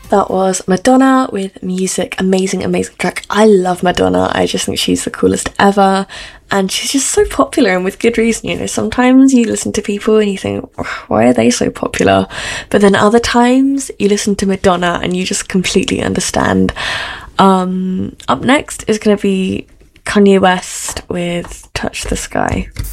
That was Madonna with Music. Amazing, amazing track. I love Madonna. I just think she's the coolest ever. And she's just so popular, and with good reason. You know, sometimes you listen to people and you think, why are they so popular? But then other times you listen to Madonna and you just completely understand. Up next is going to be Kanye West with Touch the Sky.